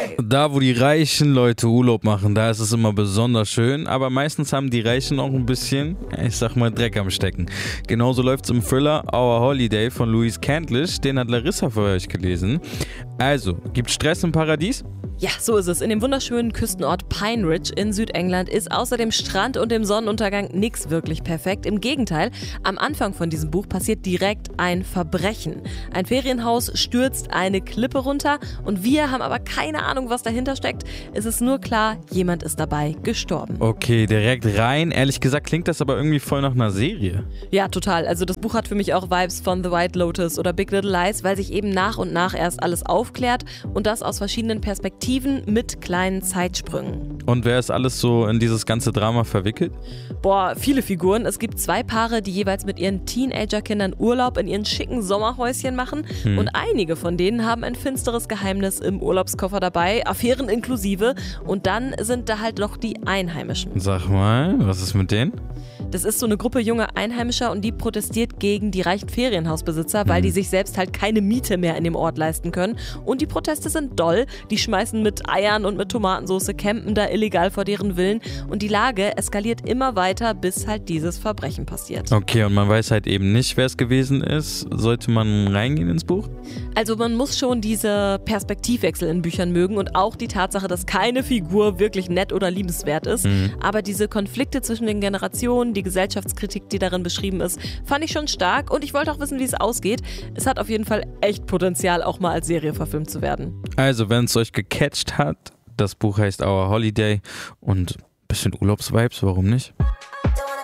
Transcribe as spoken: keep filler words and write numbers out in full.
Holiday. Da, wo die reichen Leute Urlaub machen, da ist es immer besonders schön, aber meistens haben die Reichen auch ein bisschen, ich sag mal, Dreck am Stecken. Genauso läuft's im Thriller Our Holiday von Louise Candlish, den hat Larissa für euch gelesen. Also, gibt's Stress im Paradies? Ja, so ist es. In dem wunderschönen Küstenort Pine Ridge in Südengland ist außer dem Strand und dem Sonnenuntergang nichts wirklich perfekt. Im Gegenteil, am Anfang von diesem Buch passiert direkt ein Verbrechen. Ein Ferienhaus stürzt eine Klippe runter und wir haben aber keine Ahnung, was dahinter steckt. Es ist nur klar, jemand ist dabei gestorben. Okay, direkt rein. Ehrlich gesagt klingt das aber irgendwie voll nach einer Serie. Ja, total. Also das Buch hat für mich auch Vibes von The White Lotus oder Big Little Lies, weil sich eben nach und nach erst alles aufklärt und das aus verschiedenen Perspektiven mit kleinen Zeitsprüngen. Und wer ist alles so in dieses ganze Drama verwickelt? Boah, viele Figuren. Es gibt zwei Paare, die jeweils mit ihren Teenagerkindern Urlaub in ihren schicken Sommerhäuschen machen. Hm. Und einige von denen haben ein finsteres Geheimnis im Urlaubskoffer dabei, Affären inklusive. Und dann sind da halt noch die Einheimischen. Sag mal, was ist mit denen? Das ist so eine Gruppe junger Einheimischer und die protestiert gegen die reichen Ferienhausbesitzer, weil die sich selbst halt keine Miete mehr in dem Ort leisten können. Und die Proteste sind doll. Die schmeißen mit Eiern und mit Tomatensauce, campen da illegal vor deren Willen. Und die Lage eskaliert immer weiter, bis halt dieses Verbrechen passiert. Okay, und man weiß halt eben nicht, wer es gewesen ist. Sollte man reingehen ins Buch? Also man muss schon diese Perspektivwechsel in Büchern mögen und auch die Tatsache, dass keine Figur wirklich nett oder liebenswert ist. Mhm. Aber diese Konflikte zwischen den Generationen, die Gesellschaftskritik, die darin beschrieben ist, fand ich schon stark und ich wollte auch wissen, wie es ausgeht. Es hat auf jeden Fall echt Potenzial, auch mal als Serie verfilmt zu werden. Also, wenn es euch gecatcht hat, das Buch heißt Our Holiday und ein bisschen Urlaubsvibes, warum nicht?